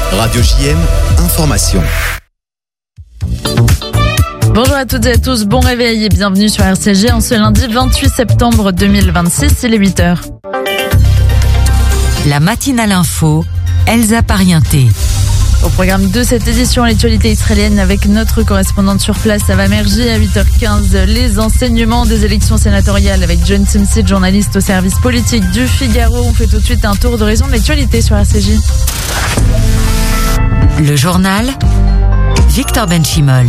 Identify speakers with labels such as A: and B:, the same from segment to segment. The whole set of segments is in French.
A: Radio JM, information.
B: Bonjour à toutes et à tous, bon réveil et bienvenue sur RCJ en ce lundi 28 septembre 2026, il est 8h.
C: La matinale info, Elsa Parienté.
B: Au programme de cette édition, l'actualité israélienne avec notre correspondante sur place, Ava Merji, à 8h15. Les enseignements des élections sénatoriales avec John Timsit, journaliste au service politique du Figaro. On fait tout de suite un tour d'horizon de l'actualité sur RCJ.
C: Le journal, Victor Benchimol.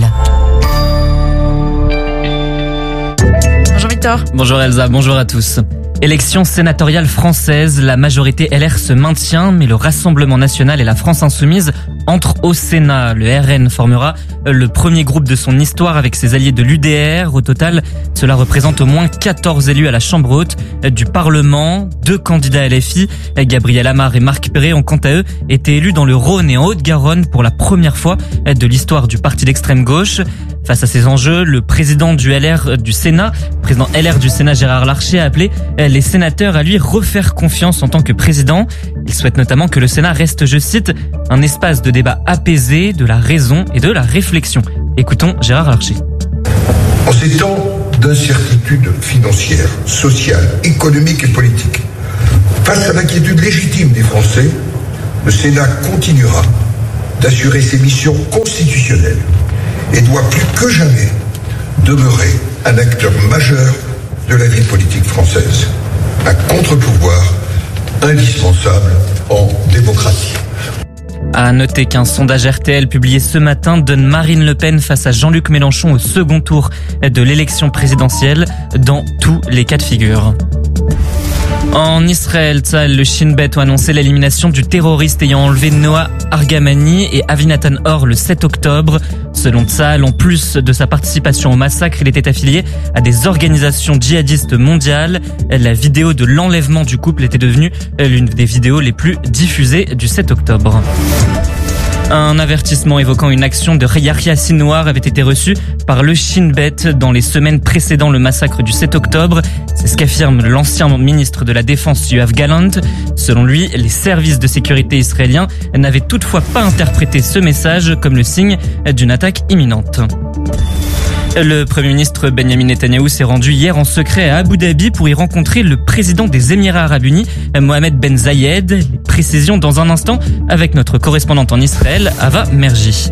B: Bonjour Victor.
D: Bonjour Elsa, bonjour à tous. Élection sénatoriale française, la majorité LR se maintient, mais le Rassemblement national et la France insoumise entrent au Sénat. Le RN formera le premier groupe de son histoire avec ses alliés de l'UDR. Au total, cela représente au moins 14 élus à la Chambre haute du Parlement. 2 candidats LFI, Gabriel Amar et Marc Perret, ont quant à eux été élus dans le Rhône et en Haute-Garonne pour la première fois de l'histoire du parti d'extrême gauche. Face à ces enjeux, le président du LR du Sénat, Gérard Larcher, a appelé les sénateurs à lui refaire confiance en tant que président. Il souhaite notamment que le Sénat reste, je cite, un espace de débat apaisé, de la raison et de la réflexion. Écoutons Gérard Larcher.
E: En ces temps d'incertitude financière, sociale, économique et politique, face à l'inquiétude légitime des Français, le Sénat continuera d'assurer ses missions constitutionnelles et doit plus que jamais demeurer un acteur majeur de la vie politique française, un contre-pouvoir indispensable en démocratie.
D: À noter qu'un sondage RTL publié ce matin donne Marine Le Pen face à Jean-Luc Mélenchon au second tour de l'élection présidentielle dans tous les cas de figure. En Israël, Tzahal, le Shin Bet ont annoncé l'élimination du terroriste ayant enlevé Noah Argamani et Avinatan Or le 7 octobre. Selon Tzahal, en plus de sa participation au massacre, il était affilié à des organisations djihadistes mondiales. La vidéo de l'enlèvement du couple était devenue l'une des vidéos les plus diffusées du 7 octobre. Un avertissement évoquant une action de Yahya Sinwar avait été reçu par le Shin Bet dans les semaines précédant le massacre du 7 octobre. C'est ce qu'affirme l'ancien ministre de la Défense Yoav Gallant. Selon lui, les services de sécurité israéliens n'avaient toutefois pas interprété ce message comme le signe d'une attaque imminente. Le Premier ministre Benjamin Netanyahou s'est rendu hier en secret à Abu Dhabi pour y rencontrer le président des Émirats Arabes Unis, Mohamed Ben Zayed. Les précisions dans un instant avec notre correspondante en Israël, Ava Merji.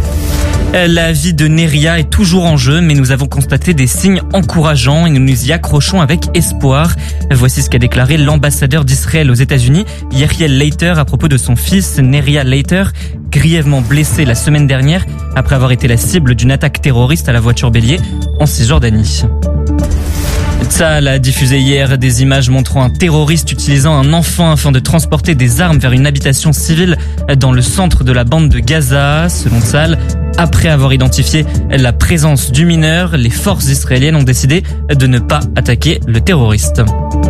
D: La vie de Neria est toujours en jeu, mais nous avons constaté des signes encourageants et nous nous y accrochons avec espoir. Voici ce qu'a déclaré l'ambassadeur d'Israël aux États-Unis, Yechiel Leiter, à propos de son fils Neria Leiter, grièvement blessé la semaine dernière après avoir été la cible d'une attaque terroriste à la voiture bélier en Cisjordanie. Tzahal a diffusé hier des images montrant un terroriste utilisant un enfant afin de transporter des armes vers une habitation civile dans le centre de la bande de Gaza. Selon Tzahal, après avoir identifié la présence du mineur, les forces israéliennes ont décidé de ne pas attaquer le terroriste.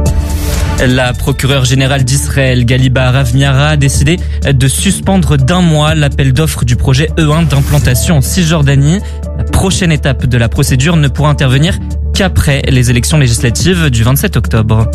D: La procureure générale d'Israël, Galiba Rav-Miara, a décidé de suspendre d'1 mois l'appel d'offres du projet E1 d'implantation en Cisjordanie. La prochaine étape de la procédure ne pourra intervenir qu'après les élections législatives du 27 octobre.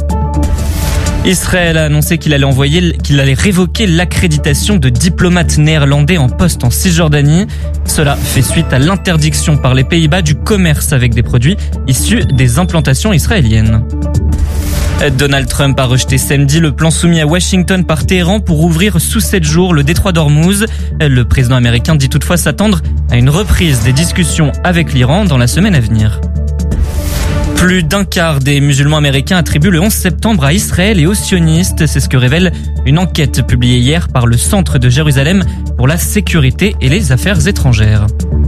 D: Israël a annoncé qu'il allait révoquer l'accréditation de diplomates néerlandais en poste en Cisjordanie. Cela fait suite à l'interdiction par les Pays-Bas du commerce avec des produits issus des implantations israéliennes. Donald Trump a rejeté samedi le plan soumis à Washington par Téhéran pour ouvrir sous 7 jours le détroit d'Ormuz. Le président américain dit toutefois s'attendre à une reprise des discussions avec l'Iran dans la semaine à venir. Plus d'un quart des musulmans américains attribuent le 11 septembre à Israël et aux sionistes. C'est ce que révèle une enquête publiée hier par le Centre de Jérusalem pour la sécurité et les affaires étrangères.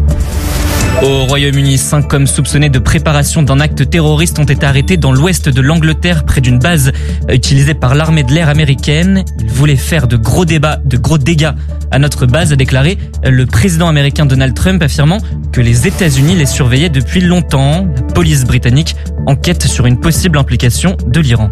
D: Au Royaume-Uni, 5 hommes soupçonnés de préparation d'un acte terroriste ont été arrêtés dans l'ouest de l'Angleterre, près d'une base utilisée par l'armée de l'air américaine. Ils voulaient faire de gros dégâts à notre base, a déclaré le président américain Donald Trump, affirmant que les États-Unis les surveillaient depuis longtemps. La police britannique enquête sur une possible implication de l'Iran.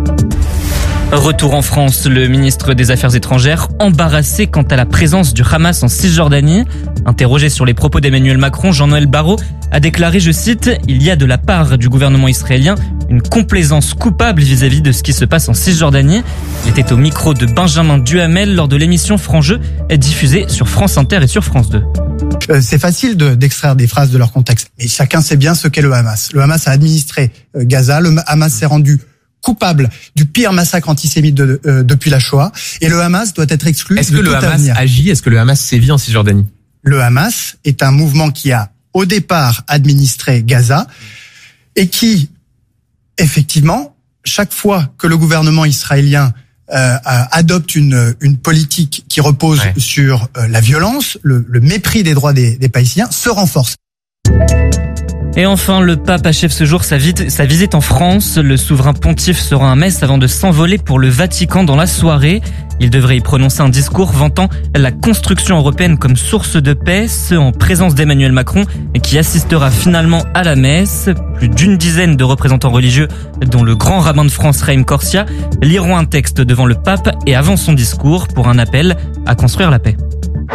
D: Retour en France, le ministre des Affaires étrangères embarrassé quant à la présence du Hamas en Cisjordanie. Interrogé sur les propos d'Emmanuel Macron, Jean-Noël Barrot a déclaré, je cite, « Il y a de la part du gouvernement israélien une complaisance coupable vis-à-vis de ce qui se passe en Cisjordanie ». Il était au micro de Benjamin Duhamel lors de l'émission Franc-Jeu, diffusée sur France Inter et sur France 2.
F: C'est facile d'extraire des phrases de leur contexte, mais chacun sait bien ce qu'est le Hamas. Le Hamas a administré Gaza, le Hamas s'est rendu coupable du pire massacre antisémite depuis la Shoah, et le Hamas doit être exclu de tout avenir. Est-ce que le Hamas
G: agit ? Est-ce que le Hamas sévit en Cisjordanie ?
F: Le Hamas est un mouvement qui a, au départ, administré Gaza, et qui, effectivement, chaque fois que le gouvernement israélien adopte une politique qui repose sur la violence, le mépris des droits des Palestiniens, se renforce.
D: Et enfin, le pape achève ce jour sa visite en France. Le souverain pontife sera à Metz avant de s'envoler pour le Vatican dans la soirée. Il devrait y prononcer un discours vantant la construction européenne comme source de paix, ce en présence d'Emmanuel Macron, qui assistera finalement à la messe. Plus d'une dizaine de représentants religieux, dont le grand rabbin de France, Raïm Corsia, liront un texte devant le pape et avant son discours pour un appel à construire la paix.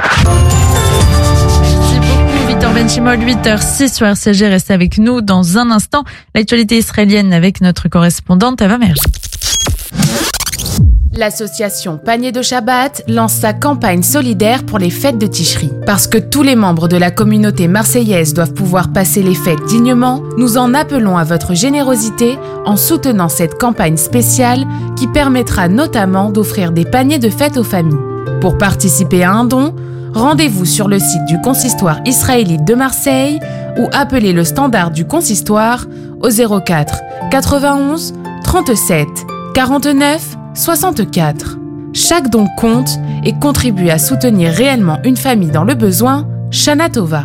B: Victor Benchimol, 8h06 sur RCG. Restez avec nous dans un instant. L'actualité israélienne avec notre correspondante Ava Mergi.
H: L'association Panier de Shabbat lance sa campagne solidaire pour les fêtes de Tishri. Parce que tous les membres de la communauté marseillaise doivent pouvoir passer les fêtes dignement, nous en appelons à votre générosité en soutenant cette campagne spéciale qui permettra notamment d'offrir des paniers de fêtes aux familles. Pour participer à un don, rendez-vous sur le site du consistoire israélite de Marseille ou appelez le standard du consistoire au 04 91 37 49 64. Chaque don compte et contribue à soutenir réellement une famille dans le besoin. Shana Tova.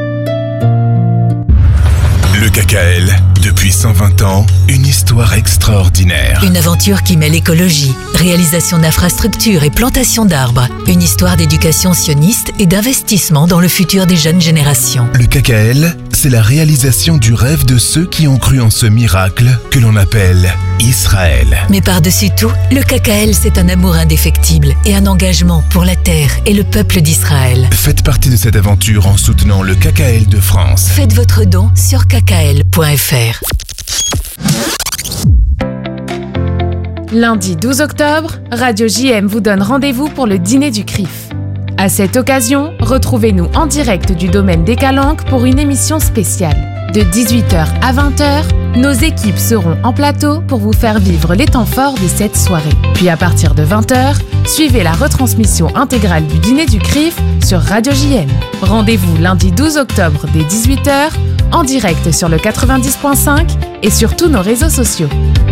I: Le KKL, depuis 120 ans, une histoire extraordinaire.
C: Une aventure qui mêle écologie, réalisation d'infrastructures et plantation d'arbres. Une histoire d'éducation sioniste et d'investissement dans le futur des jeunes générations.
I: Le KKL, c'est la réalisation du rêve de ceux qui ont cru en ce miracle que l'on appelle Israël.
C: Mais par-dessus tout, le KKL, c'est un amour indéfectible et un engagement pour la terre et le peuple d'Israël.
I: Faites partie de cette aventure en soutenant le KKL de France.
C: Faites votre don sur kkl.fr.
H: Lundi 12 octobre, Radio JM vous donne rendez-vous pour le dîner du CRIF. À cette occasion, retrouvez-nous en direct du domaine des Calanques pour une émission spéciale. De 18h à 20h, nos équipes seront en plateau pour vous faire vivre les temps forts de cette soirée. Puis à partir de 20h, suivez la retransmission intégrale du dîner du CRIF sur Radio JM. Rendez-vous lundi 12 octobre dès 18h, en direct sur le 90.5 et sur tous nos réseaux sociaux.